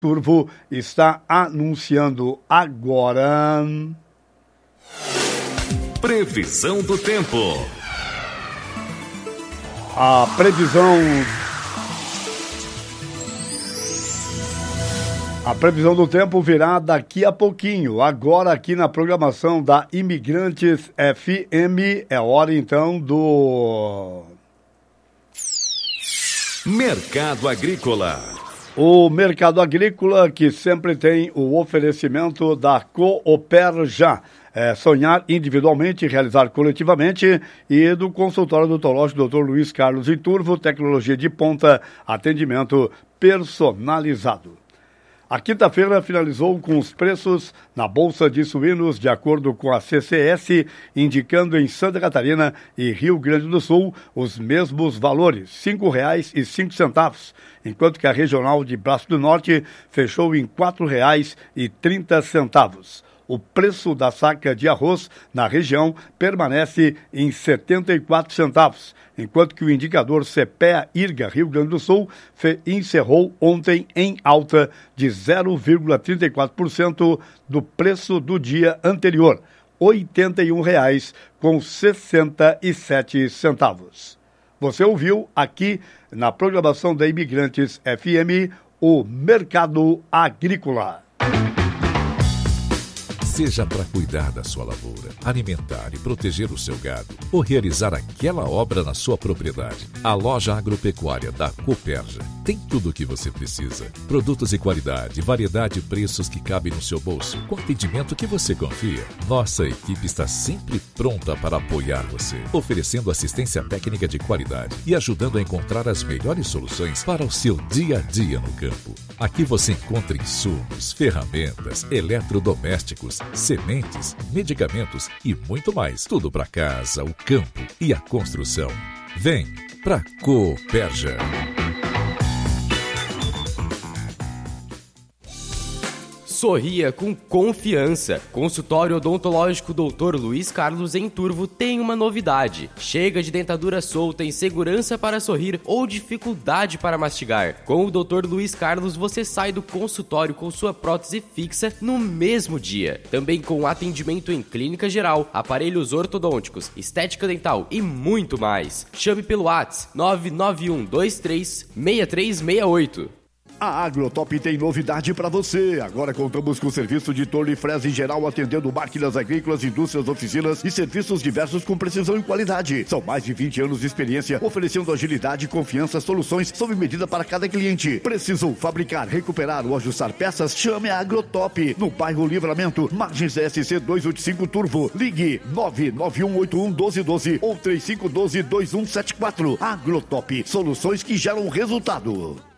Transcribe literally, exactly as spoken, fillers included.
Turvo está anunciando agora. Previsão do tempo. A previsão... A previsão do tempo virá daqui a pouquinho. Agora aqui na programação da Imigrantes F M. É hora então do... Mercado Agrícola. O Mercado Agrícola, que sempre tem o oferecimento da Cooperja. É, sonhar individualmente, realizar coletivamente, e do consultório odontológico doutor Luiz Carlos Iturvo, tecnologia de ponta, atendimento personalizado. A quinta-feira finalizou com os preços na Bolsa de Suínos, de acordo com a C C S, indicando em Santa Catarina e Rio Grande do Sul os mesmos valores, cinco reais e cinco centavos, enquanto que a regional de Braço do Norte fechou em quatro reais e trinta centavos. O preço da saca de arroz na região permanece em setenta e quatro centavos, enquanto que o indicador C P E A-IRGA Rio Grande do Sul encerrou ontem em alta de zero vírgula trinta e quatro por cento do preço do dia anterior, oitenta e um reais com sessenta e sete centavos. Você ouviu aqui na programação da Imigrantes F M o Mercado Agrícola. Seja para cuidar da sua lavoura, alimentar e proteger o seu gado, ou realizar aquela obra na sua propriedade, a loja agropecuária da Cooperja tem tudo o que você precisa. Produtos de qualidade, variedade e preços que cabem no seu bolso, com atendimento que você confia. Nossa equipe está sempre pronta para apoiar você, oferecendo assistência técnica de qualidade e ajudando a encontrar as melhores soluções para o seu dia a dia no campo. Aqui você encontra insumos, ferramentas, eletrodomésticos, sementes, medicamentos e muito mais. Tudo para casa, o campo e a construção. Vem pra Cooperja. Sorria com confiança. Consultório odontológico doutor Luiz Carlos em Turvo tem uma novidade. Chega de dentadura solta, insegurança para sorrir ou dificuldade para mastigar. Com o doutor Luiz Carlos você sai do consultório com sua prótese fixa no mesmo dia. Também com atendimento em clínica geral, aparelhos ortodônticos, estética dental e muito mais. Chame pelo WhatsApp nove nove um dois três seis três seis oito. A Agrotop tem novidade para você. Agora contamos com serviço de torno e fresa em geral, atendendo máquinas agrícolas, indústrias, oficinas e serviços diversos com precisão e qualidade. São mais de vinte anos de experiência, oferecendo agilidade e confiança, soluções sob medida para cada cliente. Precisou fabricar, recuperar ou ajustar peças? Chame a Agrotop. No bairro Livramento, Margens S C duzentos e oitenta e cinco Turvo. Ligue nove nove um oito um um dois doze ou três cinco um dois dois um sete quatro. Agrotop, soluções que geram resultado.